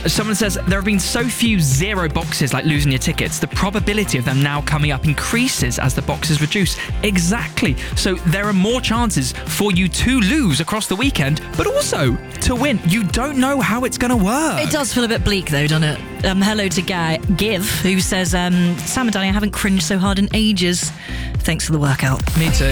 Someone says, there have been so few zero boxes like losing your tickets. The probability of them now coming up increases as the boxes reduce. Exactly. So there are more chances for you to lose across the weekend, but also to win. You don't know how it's going to work. It does feel a bit bleak though, doesn't it? Hello to Give, who says, Sam and Danny, I haven't cringed so hard in ages. Thanks for the workout. Me too.